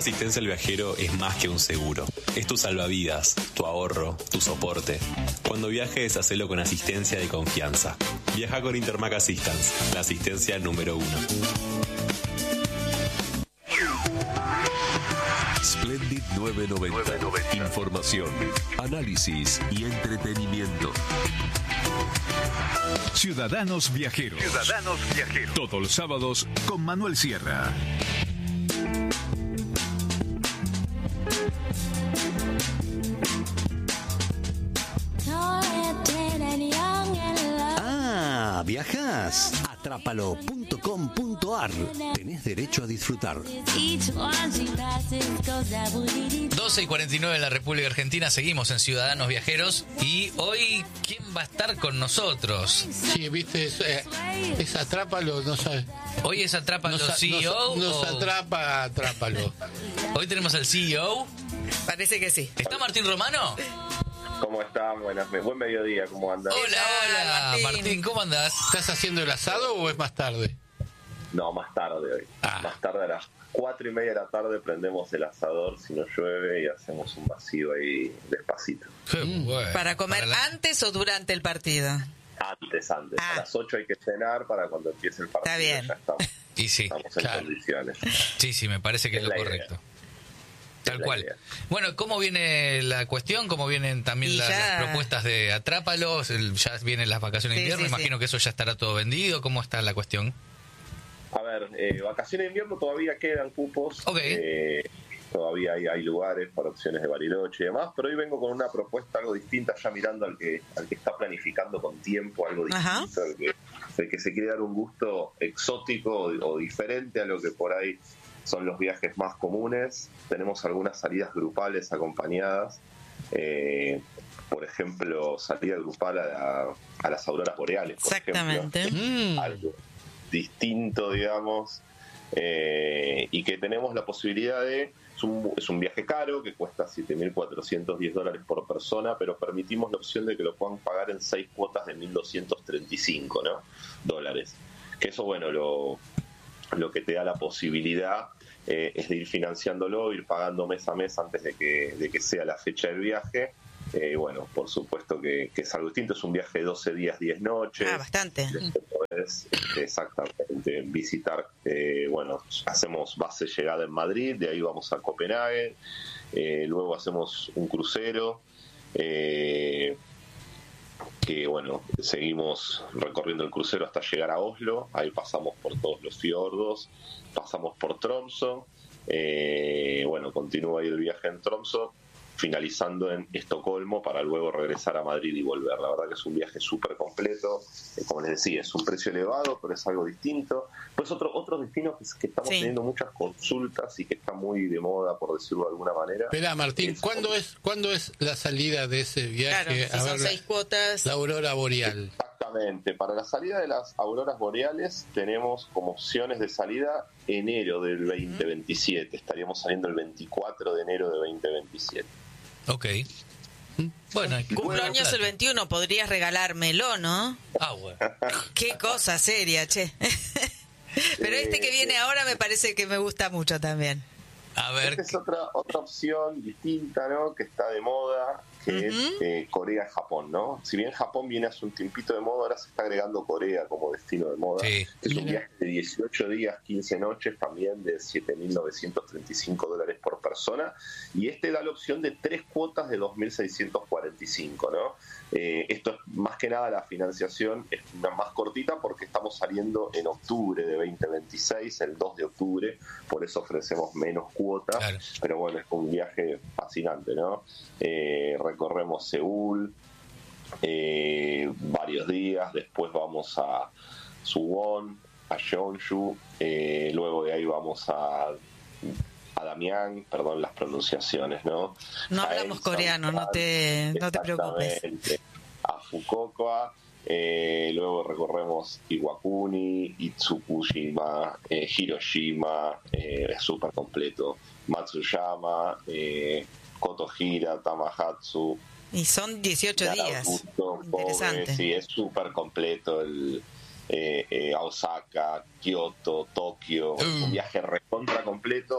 asistencia al viajero es más que un seguro. Es tu salvavidas, tu ahorro, tu soporte. Cuando viajes, hacelo con asistencia de confianza. Viaja con Intermac Assistance, la asistencia número 1. Splendid 990. Información, análisis y entretenimiento. Ciudadanos Viajeros. Todos los sábados con Manuel Sierra. Ah, ¿viajás? Atrápalo.com.ar. Tenés derecho a disfrutar. 12:49 en la República Argentina. Seguimos en Ciudadanos Viajeros. Y hoy, ¿quién va a estar con nosotros? Sí, viste, es Atrápalo, no sabes. Hoy es Atrápalo CEO. Nos atrapa, Atrápalo. Hoy tenemos al CEO. Parece que sí. ¿Está Martín Romano? ¿Cómo están? Buen mediodía, ¿cómo andan? Hola, Martín, ¿cómo andás? ¿Estás haciendo el asado o es más tarde? No, más tarde hoy. Más tarde a las 4:30 de la tarde prendemos el asador si no llueve y hacemos un vacío ahí despacito. Bueno. ¿Para comer antes o durante el partido? Antes. A las 8 hay que cenar para cuando empiece el partido. Está bien. Ya estamos, Y sí, estamos en condiciones. Sí, me parece que es lo correcto. Tal cual. Bueno, ¿cómo viene la cuestión? ¿Cómo vienen también las propuestas de Atrápalos? Ya vienen las vacaciones de invierno, imagino que eso ya estará todo vendido. ¿Cómo está la cuestión? A ver, vacaciones de invierno todavía quedan cupos. Okay. Todavía hay lugares para opciones de Bariloche y demás, pero hoy vengo con una propuesta algo distinta, ya mirando al que está planificando con tiempo algo distinto, el que se quiere dar un gusto exótico o diferente a lo que por ahí son los viajes más comunes. Tenemos algunas salidas grupales acompañadas, por ejemplo, salida grupal a las auroras boreales, por Exactamente. ejemplo. Algo distinto, digamos, y que tenemos la posibilidad de... Es un viaje caro que cuesta $7.410 por persona, pero permitimos la opción de que lo puedan pagar en 6 cuotas de $1.235, ¿no? Dólares. Que eso, bueno, lo que te da la posibilidad es de ir financiándolo, ir pagando mes a mes antes de que sea la fecha del viaje. Bueno, por supuesto que es algo distinto, es un viaje de 12 días, 10 noches. Bastante. Podés exactamente visitar, hacemos base llegada en Madrid, de ahí vamos a Copenhague, luego hacemos un crucero, que seguimos recorriendo el crucero hasta llegar a Oslo, ahí pasamos por todos los fiordos, pasamos por Tromsø, continúa ahí el viaje en Tromsø, finalizando en Estocolmo para luego regresar a Madrid y volver. La verdad que es un viaje súper completo, como les decía, es un precio elevado, pero es algo distinto. Pues otros destinos que estamos teniendo muchas consultas y que está muy de moda, por decirlo de alguna manera. Espera, Martín, ¿cuándo es la salida de ese viaje? Claro, si son 6 cuotas. La aurora boreal. Exactamente, para la salida de las auroras boreales tenemos como opciones de salida enero del 2027, estaríamos saliendo el 24 de enero de 2027. Ok. Bueno, cumpleaños el 21, podrías regalármelo, ¿no? Bueno. Qué cosa seria, che. Pero que viene ahora me parece que me gusta mucho también. A ver. Esta es otra opción distinta, ¿no? Que está de moda, que es Corea-Japón, ¿no? Si bien Japón viene hace un tiempito de moda, ahora se está agregando Corea como destino de moda. Sí. Es un viaje de 18 días, 15 noches, también de $7.935 por persona, y da la opción de 3 cuotas de $2.645, ¿no? Esto es más que nada la financiación es una más cortita porque estamos saliendo en octubre de 2026, el 2 de octubre, por eso ofrecemos menos cuotas, claro. Pero bueno, es un viaje fascinante, ¿no? Recorremos Seúl varios días, después vamos a Suwon, a Jeonju, luego de ahí vamos a Damián, perdón las pronunciaciones, ¿no? No hablamos coreano, no te preocupes. A Fukuoka, luego recorremos Iwakuni, Itsukushima, Hiroshima, es súper completo, Matsuyama, Kotohira, Tamahatsu. Y son 18 días. Interesante. Sí, es súper completo a Osaka, Kioto, Tokio, un viaje recontra completo.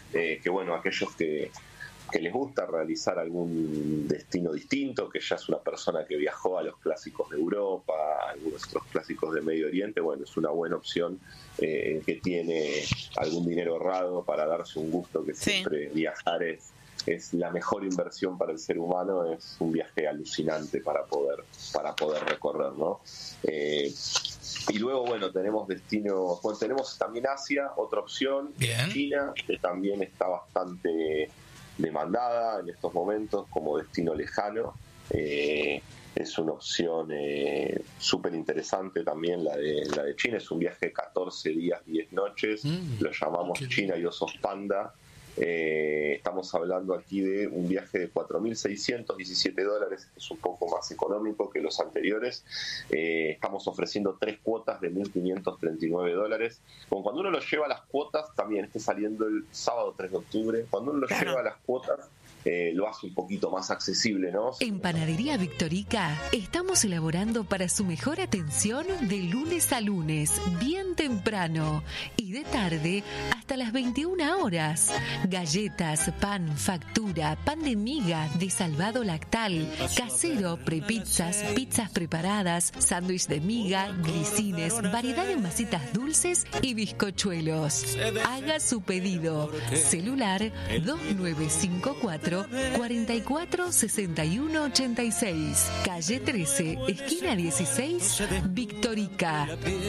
que bueno, aquellos que les gusta realizar algún destino distinto, que ya es una persona que viajó a los clásicos de Europa, a algunos otros clásicos de Medio Oriente, bueno, es una buena opción, que tiene algún dinero ahorrado para darse un gusto, que siempre viajar es la mejor inversión para el ser humano, es un viaje alucinante para poder recorrer, ¿no? Y luego, bueno, tenemos destinos, bueno, tenemos también Asia, otra opción, China, que también está bastante demandada en estos momentos como destino lejano. Es una opción súper interesante también la de China. Es un viaje de 14 días, 10 noches, lo llamamos China y osos panda. Estamos hablando aquí de un viaje de $4.617, es un poco más económico que los anteriores. Estamos ofreciendo 3 cuotas de $1.539. Cuando uno lo lleva a las cuotas, también está saliendo el sábado 3 de octubre, cuando uno lo lleva a las cuotas, lo hace un poquito más accesible, ¿no? En Panadería Victorica estamos elaborando para su mejor atención de lunes a lunes, bien temprano, y de tarde hasta las 21 horas. Galletas, pan, factura, pan de miga, de salvado lactal, casero, prepizzas, pizzas preparadas, sándwich de miga, grisines, variedad de masitas dulces y bizcochuelos. Haga su pedido. Celular 2954 44 61 86, calle 13, esquina 16, Victorica.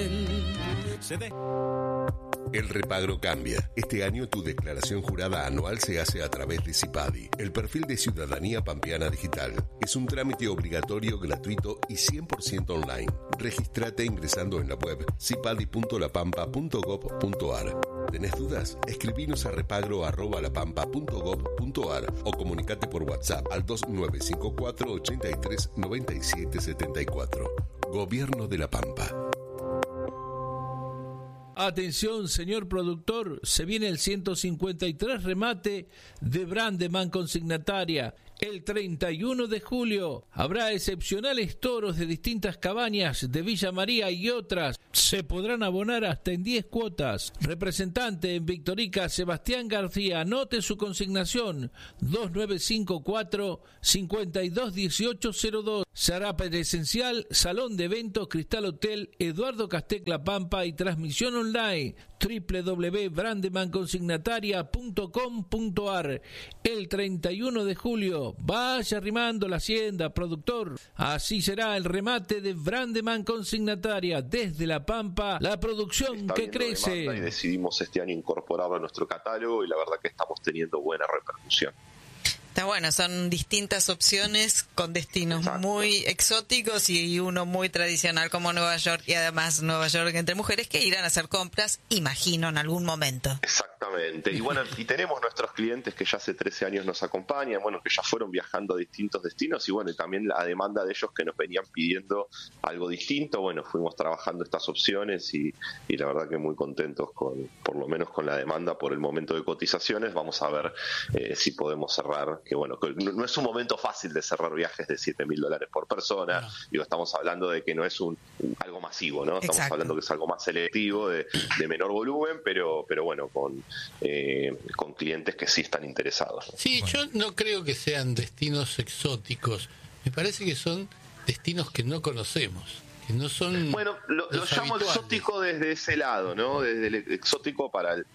El repagro cambia. Este año tu declaración jurada anual se hace a través de CIPADI, el perfil de Ciudadanía Pampeana Digital. Es un trámite obligatorio, gratuito y 100% online. Regístrate ingresando en la web cipadi.lapampa.gov.ar. ¿Tenés dudas? Escribinos a repagro@lapampa.gov.ar o comunicate por WhatsApp al 2954 83 97 74. Gobierno de La Pampa. Atención, señor productor, se viene el 153 remate de Brandeman Consignataria. El 31 de julio habrá excepcionales toros de distintas cabañas de Villa María y otras. Se podrán abonar hasta en 10 cuotas. Representante en Victorica, Sebastián García. Anote su consignación: 2954 521802. Se hará presencial, Salón de Eventos Cristal Hotel Eduardo Castec La Pampa y transmisión online www.brandemanconsignataria.com.ar. El 31 de julio, vaya arrimando la hacienda, productor. Así será el remate de Brandeman Consignataria desde La Pampa, la producción que crece. Y decidimos este año incorporarlo a nuestro catálogo y la verdad que estamos teniendo buena repercusión. Está bueno, son distintas opciones con destinos muy exóticos y uno muy tradicional como Nueva York, y además Nueva York entre mujeres que irán a hacer compras, imagino, en algún momento. Exactamente. Y bueno, y tenemos nuestros clientes que ya hace 13 años nos acompañan, bueno, que ya fueron viajando a distintos destinos y bueno, y también la demanda de ellos que nos venían pidiendo algo distinto. Bueno, fuimos trabajando estas opciones y la verdad que muy contentos por lo menos con la demanda por el momento de cotizaciones. Vamos a ver si podemos cerrar, que bueno, que no es un momento fácil de cerrar viajes de $7.000 por persona. No. Digo, estamos hablando de que no es algo masivo, ¿no? Estamos hablando que es algo más selectivo, de menor volumen, pero bueno, con clientes que sí están interesados. Sí, yo no creo que sean destinos exóticos. Me parece que son destinos que no conocemos, que no son. Bueno, lo llamo exótico desde ese lado, ¿no? Desde el exótico para el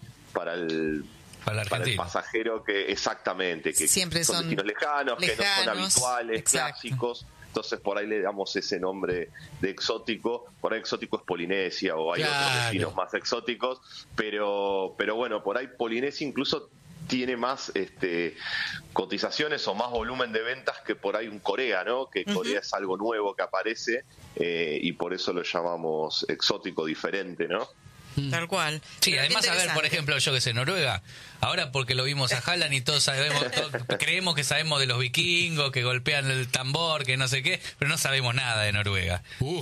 pasajero que exactamente, que siempre son destinos lejanos, que no son habituales, clásicos. Entonces por ahí le damos ese nombre de exótico. Por ahí exótico es Polinesia o hay otros destinos más exóticos, pero bueno, por ahí Polinesia incluso tiene más cotizaciones o más volumen de ventas que por ahí un Corea, ¿no? Que Corea es algo nuevo que aparece y por eso lo llamamos exótico diferente, ¿no? Tal cual. Sí, pero además, a ver, por ejemplo, yo que sé, Noruega, ahora porque lo vimos a Haaland y todos sabemos, creemos que sabemos de los vikingos, que golpean el tambor, que no sé qué, pero no sabemos nada de Noruega.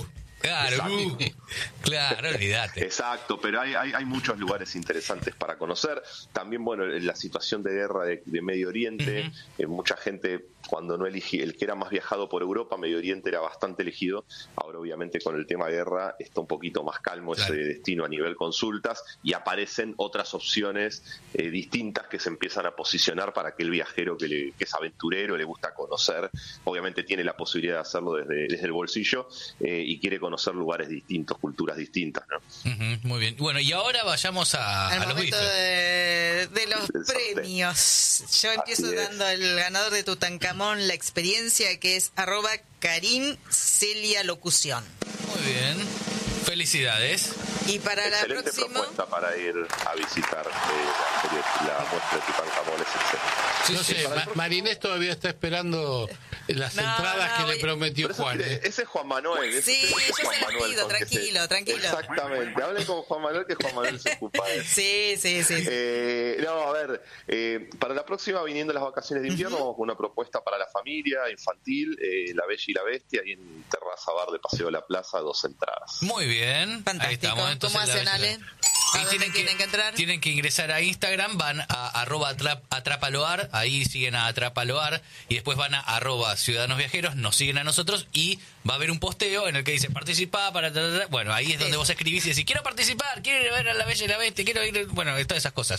Claro, olvídate. Exacto, pero hay muchos lugares interesantes para conocer. También, bueno, la situación de guerra de Medio Oriente, mucha gente cuando no elegí, el que era más viajado por Europa, Medio Oriente era bastante elegido. Ahora obviamente con el tema guerra está un poquito más calmo ese destino a nivel consultas y aparecen otras opciones distintas que se empiezan a posicionar para aquel viajero que es aventurero, le gusta conocer, obviamente tiene la posibilidad de hacerlo desde el bolsillo y quiere conocer lugares distintos, culturas distintas, ¿no? Muy bien. Bueno, y ahora vayamos a los bifes. De los premios. Yo empiezo dando el ganador de Tutankamón la experiencia, que es @Karin Celia Locución. Muy bien. Felicidades. Y para excelente la próxima propuesta para ir a visitar la muestra de Tutankamón, es excelente. No sé, Marinés todavía está esperando las entradas que le prometió Juan. Ese es Juan Manuel. Sí, yo se las pido, tranquilo. Exactamente, hablen con Juan Manuel, que Juan Manuel se ocupa de eso. Sí. No, a ver, para la próxima, viniendo las vacaciones de invierno, vamos con una propuesta para la familia infantil, La Bella y la Bestia, ahí en Terraza Bar de Paseo de la Plaza, 2 entradas. Muy bien. Fantástico. Ahí estamos. Entonces, ¿cómo hacen, Ale? ¿A dónde tienen que entrar? Tienen que ingresar a Instagram, van a @Atrápaloar, ahí siguen a Atrápaloar, y después van a @Ciudadanos Viajeros, nos siguen a nosotros, y va a haber un posteo en el que dice participá para... Bueno, ahí es donde vos escribís y decís, quiero participar, quiero ir a ver a La Bella y la Bestia, quiero ir... Bueno, todas esas cosas.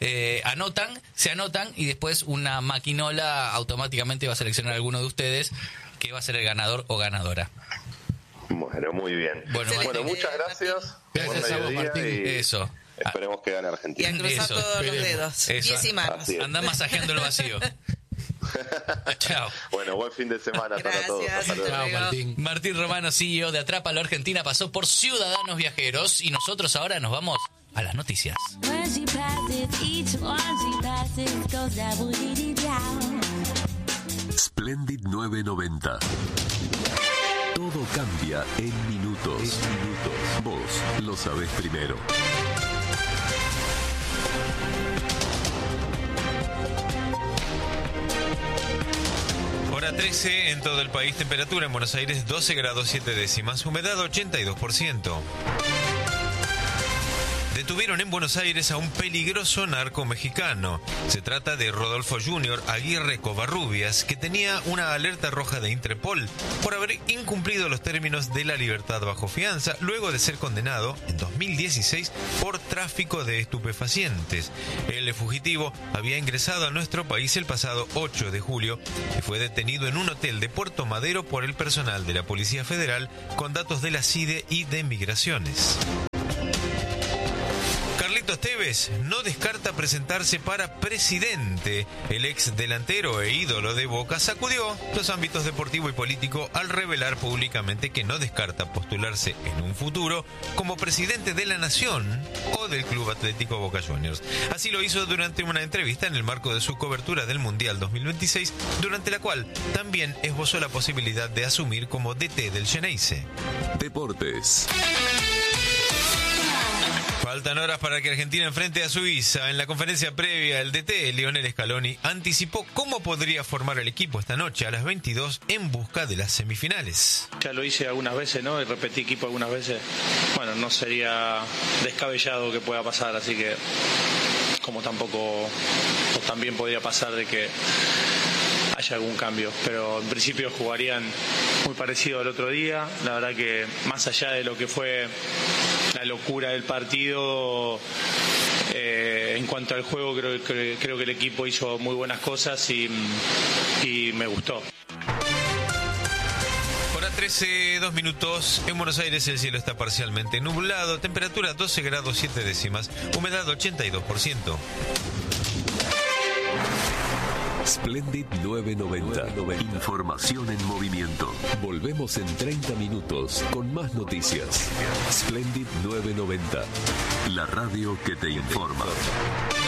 Se anotan, y después una maquinola automáticamente va a seleccionar a alguno de ustedes que va a ser el ganador o ganadora. Bueno, muy bien. Bueno, muchas gracias. Gracias a vos, Martín. Eso. Esperemos que gane Argentina. Y a cruzar todos los dedos. Pies y manos. Andá masajeando el vacío. Chao. Bueno, buen fin de semana para todos. Chao, Martín. Martín Romano, CEO de Atrápalo Argentina, pasó por Ciudadanos Viajeros, y nosotros ahora nos vamos a las noticias. Splendid 990. Todo cambia en minutos. Vos lo sabés primero. Hora 13 en todo el país. Temperatura en Buenos Aires 12 grados 7 décimas. Humedad 82%. Detuvieron en Buenos Aires a un peligroso narco mexicano. Se trata de Rodolfo Junior Aguirre Covarrubias, que tenía una alerta roja de Interpol por haber incumplido los términos de la libertad bajo fianza, luego de ser condenado en 2016 por tráfico de estupefacientes. El fugitivo había ingresado a nuestro país el pasado 8 de julio y fue detenido en un hotel de Puerto Madero por el personal de la Policía Federal con datos de la CIDE y de Migraciones. Carlitos Tevez no descarta presentarse para presidente. El ex delantero e ídolo de Boca sacudió los ámbitos deportivo y político al revelar públicamente que no descarta postularse en un futuro como presidente de la Nación o del Club Atlético Boca Juniors. Así lo hizo durante una entrevista en el marco de su cobertura del Mundial 2026, durante la cual también esbozó la posibilidad de asumir como DT del Xeneize. Deportes. Faltan horas para que Argentina enfrente a Suiza. En la conferencia previa, el DT, Lionel Scaloni, anticipó cómo podría formar el equipo esta noche a las 22 en busca de las semifinales. Ya lo hice algunas veces, ¿no? Y repetí equipo algunas veces. Bueno, no sería descabellado que pueda pasar, así que como tampoco, o también podría pasar de que haya algún cambio, pero en principio jugarían muy parecido al otro día. La verdad que más allá de lo que fue la locura del partido, en cuanto al juego creo que el equipo hizo muy buenas cosas y me gustó. Hora 13, 2 minutos. En Buenos Aires el cielo está parcialmente nublado, temperatura 12 grados 7 décimas, humedad 82%. Splendid 990. Información en movimiento. Volvemos en 30 minutos con más noticias. Splendid 990. La radio que te informa.